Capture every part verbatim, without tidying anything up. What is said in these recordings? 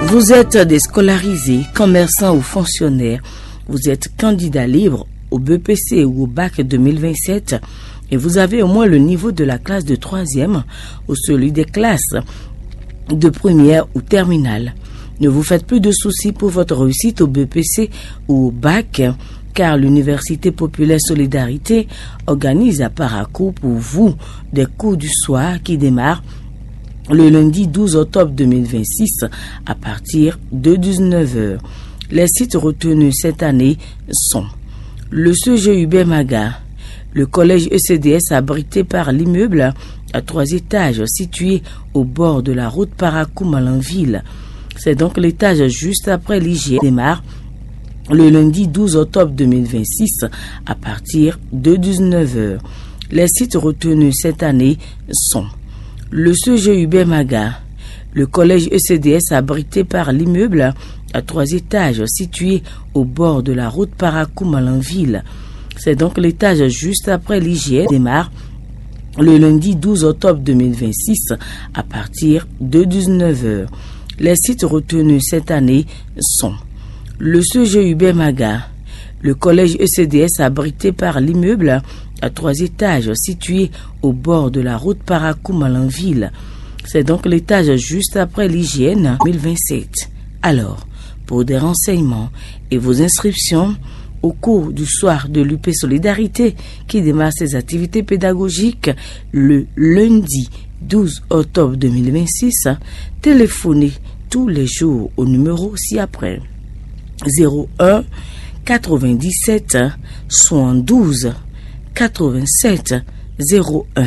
Vous êtes déscolarisé, commerçant ou fonctionnaire, vous êtes candidat libre au B E P C ou au bac deux mille vingt-sept et vous avez au moins le niveau de la classe de troisième ou celui des classes de première ou terminale. Ne vous faites plus de soucis pour votre réussite au B E P C ou au bac, car l'Université populaire Solidarité organise à Parakou pour vous des cours du soir qui démarrent le lundi douze octobre deux mille vingt-six à partir de dix-neuf heures. Les sites retenus cette année sont le C E G Hubert Maga, le collège E C D S abrité par l'immeuble à trois étages situé au bord de la route Parakou-Malanville. C'est donc l'étage juste après l'I G N démarre le lundi douze octobre deux mille vingt-six à partir de dix-neuf heures. Les sites retenus cette année sont le C E G Hubert Maga, le collège E C D S abrité par l'immeuble à trois étages situé au bord de la route Parakou-Malanville. C'est donc l'étage juste après l'I G N démarre le lundi douze octobre deux mille vingt-six à partir de dix-neuf heures. Les sites retenus cette année sont le C E G Hubert Maga, le collège E C D S abrité par l'immeuble à trois étages situé au bord de la route Parakou-Malanville. C'est donc l'étage juste après l'I G N deux mille vingt-sept. Alors, pour des renseignements et vos inscriptions au cours du soir de l'U P Solidarité qui démarre ses activités pédagogiques le lundi douze octobre deux mille vingt-six, téléphonez tous les jours au numéro ci-après zéro un quatre-vingt-dix-sept soixante-douze quatre-vingt-sept zéro un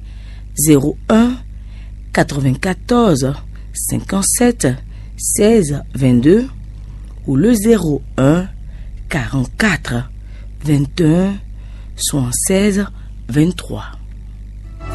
zéro un quatre-vingt-quatorze cinquante-sept seize vingt-deux ou le zéro un quarante-quatre vingt et un soixante-seize vingt-trois.